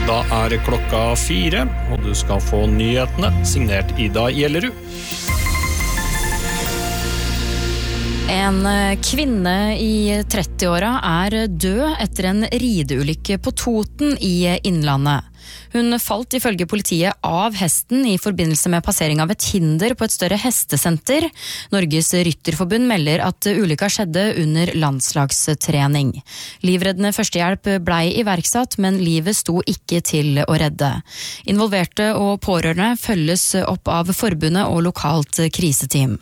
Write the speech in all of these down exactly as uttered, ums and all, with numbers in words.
Da er klokka fire, og du skal få nyhetene, signert Ida Gjellerud. En kvinne i trettiåra er død etter en rideulykke på Toten i Innlandet. Hun falt ifølge politiet av hesten i forbindelse med passering av et hinder på et større hestesenter. Norges Rytterforbund melder at ulykka skjedde under landslagstrening. Livreddende førstehjelp blei iverksatt, men livet sto ikke til å redde. Involverte og pårørende følges opp av forbundet og lokalt kriseteam.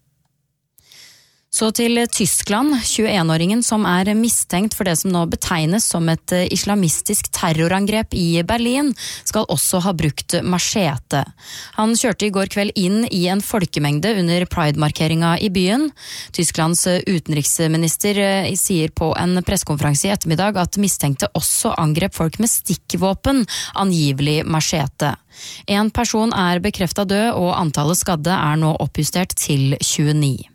Så til Tyskland. tjueen-åringen som er mistenkt for det som nå betegnes som et islamistisk terrorangrep i Berlin, skal også ha brukt machete. Han kjørte i går kveld inn i en folkemengde under Pride-markeringa i byen. Tysklands utenriksminister sier på en pressekonferanse i ettermiddag at mistenkte også angrep folk med stikkvåpen, angivelig machete. En person er bekreftet død, og antallet skadde er nå oppjustert til tjueni.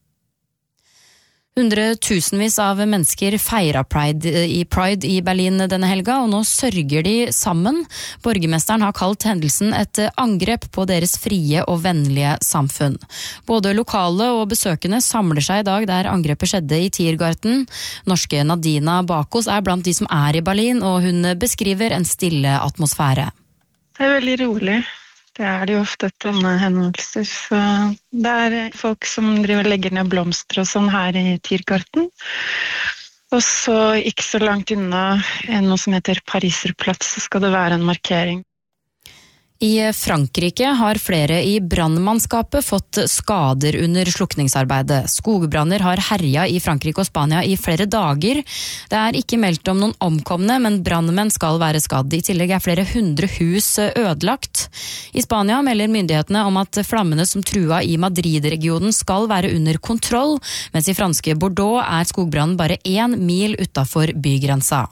Hundretusenvis av mennesker feiret Pride i Pride i Berlin denne helga, og nå sørger de sammen. Borgermesteren har kalt hendelsen et angrep på deres frie og vennlige samfunn. Både lokale og besøkende samler seg i dag der angrepet skjedde i Tiergarten. Norske Nadina Bakos er blant de som er i Berlin, og hun beskriver en stille atmosfære. Det er veldig rolig. Det er det jo ofte etter denne hendelser, så det er folk som driver legger ned blomster og sånn her i Tiergarten. Og så ikke så langt unna noe som heter Pariserplatz, så skal det være en markering. I Frankrike har flere i brannmannskapet fått skader under slukningsarbeidet. Skogbranner har herja i Frankrike og Spania i flere dager. Det er ikke meldt om noen omkomne, men brannmenn skal være skadd. I tillegg er flere hundre hus ødelagt. I Spania melder myndighetene om at flammene som trua i Madrid-regionen skal være under kontroll, mens i franske Bordeaux er skogbrannen bare én mil utenfor bygrensa.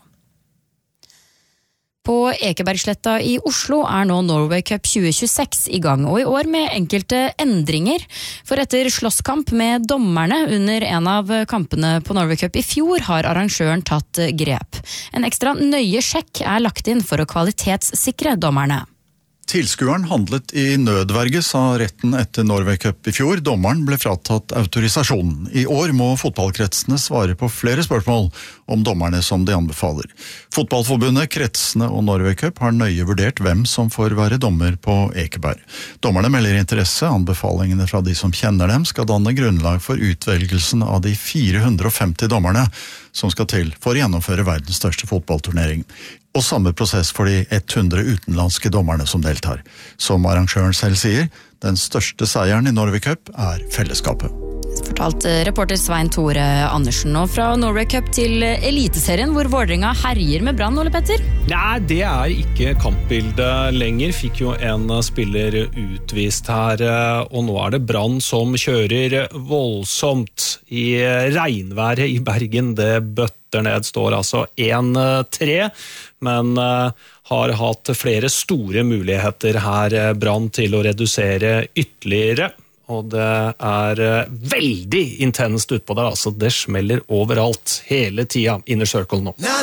På Ekebergsletta i Oslo er nå Norway Cup tjue tjueseks i gang, og i år med enkelte endringer. For etter slåsskamp med dommerne under en av kampene på Norway Cup i fjor, har arrangøren tatt grep. En ekstra nøye sjekk er lagt inn for å kvalitetssikre dommerne. Tilskueren handlet i nødverge, sa retten etter Norway Cup i fjor. Dommeren ble fratatt autorisasjonen. I år må fotballkretsene svare på flere spørsmål om dommerne som de anbefaler. Fotballforbundet, kretsene og Norway Cup har nøye vurdert hvem som får være dommer på Ekeberg. Dommerne melder interesse. Anbefalingene fra de som kjenner dem skal danne grunnlag for utvelgelsen av de fire hundre og femti dommerne som skal til for å gjennomføre verdens største fotballturnering. Og samme prosess for de hundre utenlandske dommerne som deltar. Som arrangøren selv sier, den største seieren i Norway Cup er fellesskapet. Fortalt reporter Svein Tore Andersen. Og fra Norway Cup til Eliteserien, hvor Vålerenga herjer med Brann, Ole Petter? Nei, det er ikke kampbildet lenger. Fikk jo en spiller utvist her, og nå er det Brann som kjører voldsomt i regnværet i Bergen. Det bøtter ned, står altså én tre, men har hatt flere store muligheter her, Brann, til å redusere ytterligere. Og det er veldig intenst utpå der, altså det smeller overalt, hele tiden, inner circle nå.